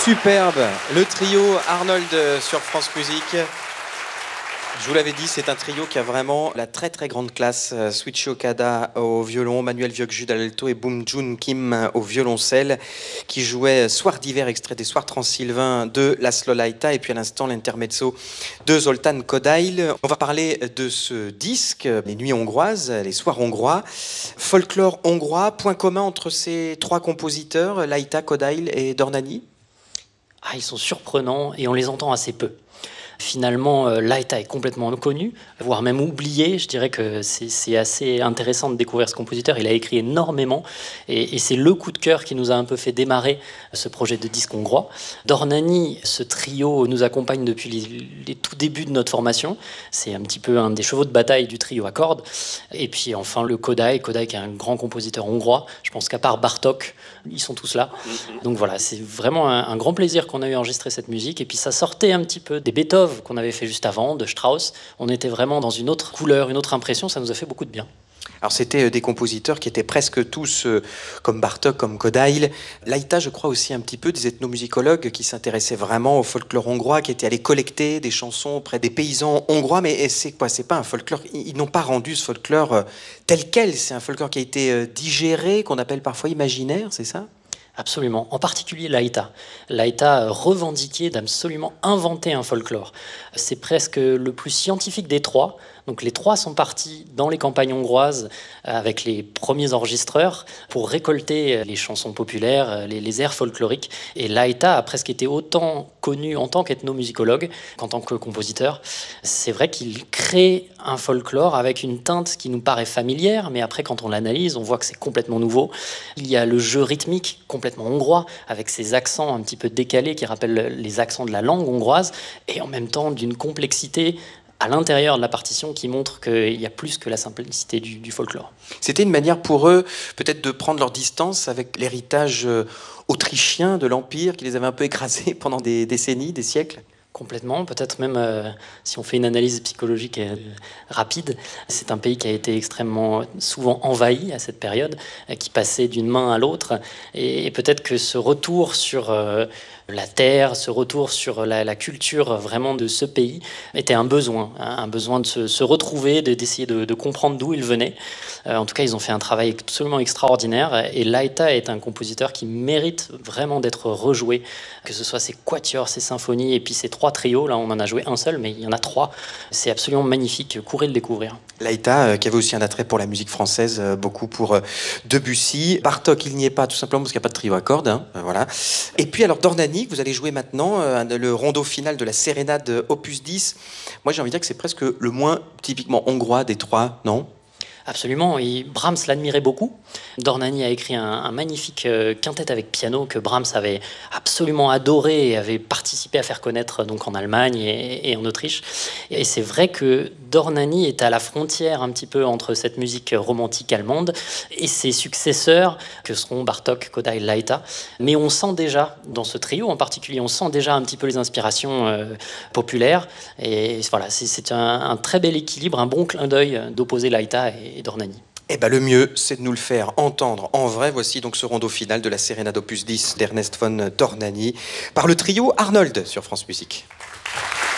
Superbe, le trio Arnold sur France Musique. Je vous l'avais dit, c'est un trio qui a vraiment la très très grande classe. Suichi Okada au violon, Manuel Vieuxjud à l'alto et Boom Joon Kim au violoncelle, qui jouait Soir d'hiver, extrait des Soirs transylvains de Laszlo Laita, et puis à l'instant l'intermezzo de Zoltán Kodály. On va parler de ce disque, les Nuits hongroises, les Soirs hongrois, folklore hongrois. Point commun entre ces trois compositeurs, Laita, Kodály et Dornányi? Ils sont surprenants et on les entend assez peu. Finalement, Laita est complètement connu, voire même oublié. Je dirais que c'est assez intéressant de découvrir ce compositeur. Il a écrit énormément et c'est le coup de cœur qui nous a un peu fait démarrer ce projet de disque hongrois. Dornányi, ce trio nous accompagne depuis les tout débuts de notre formation. C'est un petit peu un des chevaux de bataille du trio à cordes. Et puis enfin le Kodály qui est un grand compositeur hongrois. Je pense qu'à part Bartók, ils sont tous là. Donc voilà, c'est vraiment un grand plaisir qu'on a eu à enregistrer cette musique. Et puis ça sortait un petit peu des Beethoven qu'on avait fait juste avant, de Strauss. On était vraiment dans une autre couleur, une autre impression, ça nous a fait beaucoup de bien. Alors c'était des compositeurs qui étaient presque tous comme Bartók, comme Kodály. Laita, je crois aussi un petit peu des ethnomusicologues qui s'intéressaient vraiment au folklore hongrois, qui étaient allés collecter des chansons auprès des paysans hongrois. Mais c'est quoi? C'est pas un folklore. Ils n'ont pas rendu ce folklore tel quel. C'est un folklore qui a été digéré, qu'on appelle parfois imaginaire, c'est ça? Absolument, en particulier Laita. Laita revendiquait d'absolument inventer un folklore. C'est presque le plus scientifique des trois. Donc les trois sont partis dans les campagnes hongroises avec les premiers enregistreurs pour récolter les chansons populaires, les airs folkloriques. Et Laita a presque été autant connu en tant qu'ethnomusicologue qu'en tant que compositeur. C'est vrai qu'il crée un folklore avec une teinte qui nous paraît familière, mais après quand on l'analyse, on voit que c'est complètement nouveau. Il y a le jeu rythmique complètement hongrois, avec ses accents un petit peu décalés qui rappellent les accents de la langue hongroise, et en même temps d'une complexité à l'intérieur de la partition qui montre qu'il y a plus que la simplicité du folklore. C'était une manière pour eux peut-être de prendre leur distance avec l'héritage autrichien de l'Empire qui les avait un peu écrasés pendant des décennies, des siècles? Complètement, peut-être même si on fait une analyse psychologique rapide, c'est un pays qui a été extrêmement souvent envahi à cette période, qui passait d'une main à l'autre, et peut-être que ce retour sur la terre, ce retour sur la culture vraiment de ce pays était un besoin de se retrouver, d'essayer de comprendre d'où ils venaient. En tout cas, ils ont fait un travail absolument extraordinaire, et Laita est un compositeur qui mérite vraiment d'être rejoué, que ce soit ses quatuors, ses symphonies, et puis ses trois trios. Là, on en a joué un seul, mais il y en a trois. C'est absolument magnifique. Courez le découvrir. Laita, qui avait aussi un attrait pour la musique française, beaucoup pour Debussy. Bartók, il n'y est pas, tout simplement parce qu'il n'y a pas de trio à cordes. Voilà. Et puis, alors, Dornányi, que vous allez jouer maintenant, le rondo final de la sérénade opus 10. Moi, j'ai envie de dire que c'est presque le moins typiquement hongrois des trois, non? Absolument, et Brahms l'admirait beaucoup. Dornányi a écrit un magnifique quintet avec piano que Brahms avait absolument adoré et avait participé à faire connaître donc en Allemagne et en Autriche. Et c'est vrai que Dornányi est à la frontière un petit peu entre cette musique romantique allemande et ses successeurs que seront Bartók, Kodály, Laita. Mais on sent déjà, dans ce trio en particulier, on sent déjà un petit peu les inspirations populaires. Et voilà, c'est un très bel équilibre, un bon clin d'œil d'opposer Laita et Dornányi. Eh ben, le mieux, c'est de nous le faire entendre en vrai. Voici donc ce rondo final de la sérénade opus 10 d'Ernest von Dornányi par le trio Arnold sur France Musique.